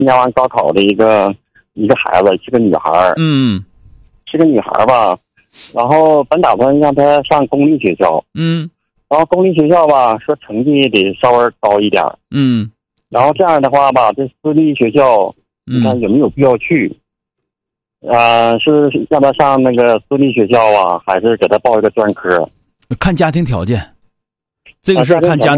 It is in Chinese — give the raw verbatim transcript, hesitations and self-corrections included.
参加完高考的一个一个孩子，是个女孩。 嗯， 是个女孩吧。然后本打算让她上公立学校。 嗯， 然后公立学校吧，说成绩得稍微高一点。 嗯， 然后这样的话吧，这私立学校，你看有没有必要去？呃，是让她上那个私立学校啊，还是给她报一个专科？ 看家庭条件，这个事儿看家